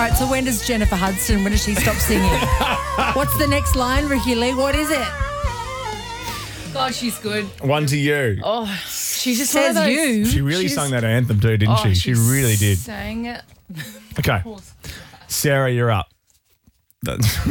right, so when does Jennifer Hudson, when does she stop singing? What's the next line, Ricky Lee? What is it? God, she's good. One to you. Oh, she just Says you. She really sung that anthem too, didn't she? She really did. Sang it. Okay. Sarah, you're up.